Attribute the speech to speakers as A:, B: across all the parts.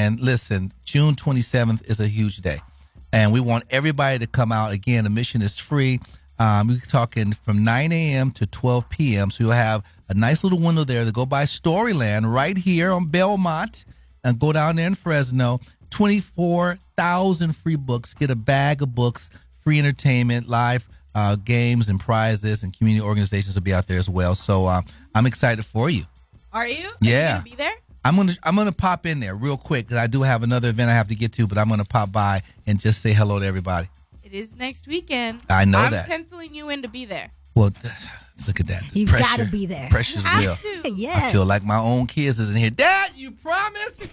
A: And listen, June 27th is a huge day. And we want everybody to come out. Again, admission is free. We're talking from 9 a.m. to 12 p.m. So you'll have a nice little window there to go by Storyland right here on Belmont and go down there in Fresno. 24,000 free books. Get a bag of books, free entertainment, live games and prizes, and community organizations will be out there as well. So I'm excited for you.
B: Are you?
A: Yeah.
B: Are you going to be there?
A: I'm gonna pop in there real quick because I do have another event I have to get to, but I'm gonna pop by and just say hello to everybody.
B: It is next weekend.
A: I know
B: I'm
A: that.
B: I'm penciling you in to be there.
A: Well, look at that. The
C: You
A: pressure,
C: gotta be there.
A: Pressure's
B: You
A: real.
B: have to.
C: Yes.
A: I feel like my own kids isn't here. Dad, you promised?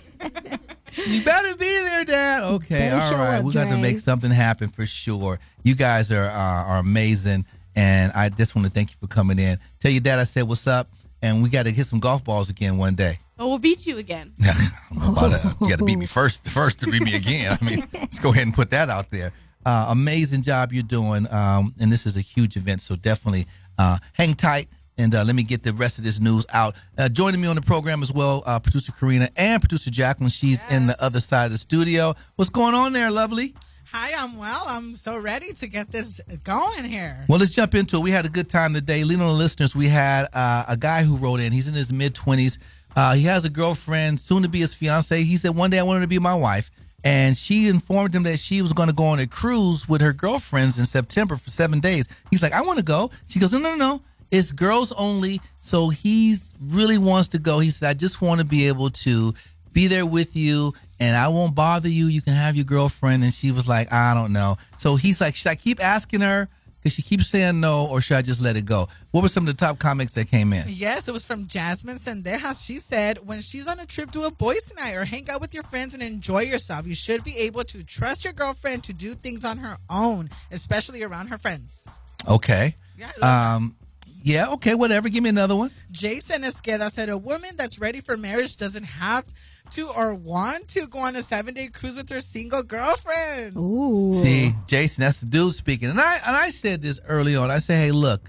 A: You better be there, Dad. Okay,
C: Better
A: all
C: show
A: right.
C: up,
A: We're going to
C: Dre.
A: make something happen for sure. You guys are amazing, and I just want to thank you for coming in. Tell your dad I said what's up, and we got to hit some golf balls again one day.
B: But we'll beat you again.
A: I don't know about that. You got to beat me first to beat me again. I mean, let's go ahead and put that out there. Amazing job you're doing, and this is a huge event, so definitely hang tight, and let me get the rest of this news out. Joining me on the program as well, producer Karina and producer Jacqueline. She's in the other side of the studio. What's going on there, lovely?
D: Hi, I'm well. I'm so ready to get this going here.
A: Well, let's jump into it. We had a good time today. Leading on the listeners, we had a guy who wrote in. He's in his mid-20s. He has a girlfriend, soon to be his fiance. He said, one day I wanted her to be my wife. And she informed him that she was going to go on a cruise with her girlfriends in September for 7 days. He's like, I want to go. She goes, no. It's girls only. So he really wants to go. He said, I just want to be able to be there with you, and I won't bother you. You can have your girlfriend. And she was like, I don't know. So he's like, should I keep asking her? Because she keeps saying no, or should I just let it go? What were some of the top comments that came in?
D: Yes, it was from Jasmine Sendejas. She said, when she's on a trip to a boys' night or hang out with your friends and enjoy yourself, you should be able to trust your girlfriend to do things on her own, especially around her friends.
A: Okay.
D: Yeah, I love
A: Yeah, okay, whatever. Give me another one.
D: Jason Esqueda said, a woman that's ready for marriage doesn't have to or want to go on a 7-day cruise with her single girlfriend.
C: Ooh.
A: See, Jason, that's the dude speaking. And I said this early on. I said, hey, look,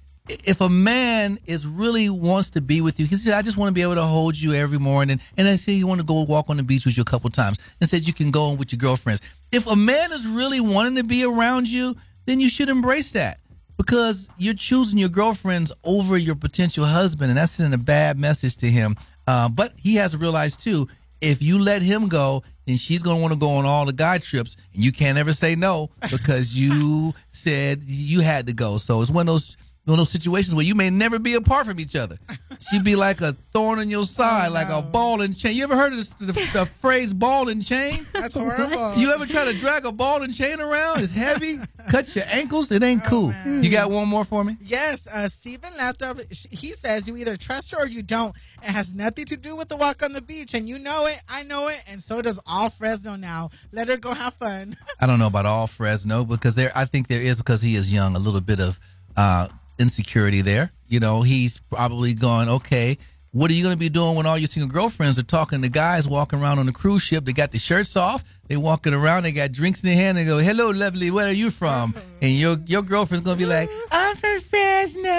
A: if a man really wants to be with you, he said, I just want to be able to hold you every morning. And I said, you want to go walk on the beach with you a couple times. And said, you can go with your girlfriends. If a man is really wanting to be around you, then you should embrace that. Because you're choosing your girlfriends over your potential husband, and that's sending a bad message to him. But he has to realize, too, if you let him go, then she's going to want to go on all the guy trips, and you can't ever say no because you said you had to go. So it's one of those situations where you may never be apart from each other. She'd be like a thorn in your side, like a ball and chain. You ever heard of the phrase ball and chain?
D: That's horrible.
A: You ever try to drag a ball and chain around? It's heavy. Cuts your ankles. It ain't cool. You got one more for me?
D: Yes, Stephen Lathrop, he says you either trust her or you don't. It has nothing to do with the walk on the beach, and you know it, I know it, and so does all Fresno now. Let her go have fun.
A: I don't know about all Fresno because I think there is, because he is young, a little bit of insecurity there. You know, he's probably going, okay, what are you going to be doing when all your single girlfriends are talking to guys walking around on the cruise ship? They got the shirts off. They walking around. They got drinks in their hand. They go, hello, lovely. Where are you from? And your girlfriend's going to be like, I'm from Fresno.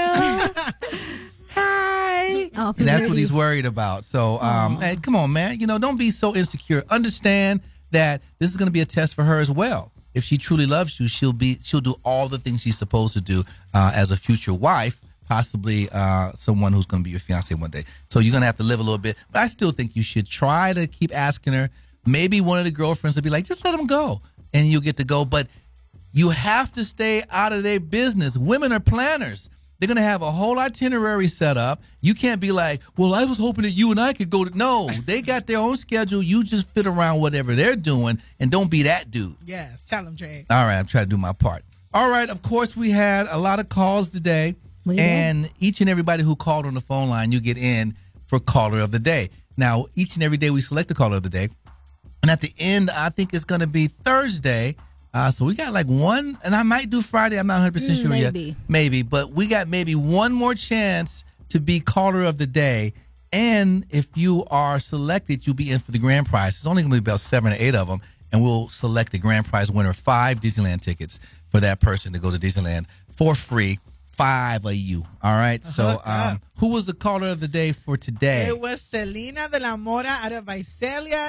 A: Hi.
C: Oh,
A: And that's what he's worried about. So, hey, come on, man. You know, don't be so insecure. Understand that this is going to be a test for her as well. If she truly loves you, she'll do all the things she's supposed to do as a future wife, possibly someone who's going to be your fiance one day. So you're going to have to live a little bit. But I still think you should try to keep asking her. Maybe one of the girlfriends will be like, just let him go, and you'll get to go. But you have to stay out of their business. Women are planners. They're going to have a whole itinerary set up. You can't be like, well, I was hoping that you and I could go to. No, they got their own schedule. You just fit around whatever they're doing, and don't be that dude.
D: Yes, tell him, Dre.
A: All right, I'm trying to do my part. All right, of course, we had a lot of calls today, and each and everybody who called on the phone line, you get in for Caller of the Day. Now, each and every day we select the Caller of the Day, and at the end, I think it's going to be Thursday. So we got like one, and I might do Friday. I'm not 100% sure yet. Maybe. But we got maybe one more chance to be Caller of the Day. And if you are selected, you'll be in for the grand prize. It's only going to be about 7 or 8 of them. And we'll select the grand prize winner, 5 Disneyland tickets for that person to go to Disneyland for free. 5 of you. All right. So who was the Caller of the Day for today?
D: It was Selena de la Mora out of Visalia.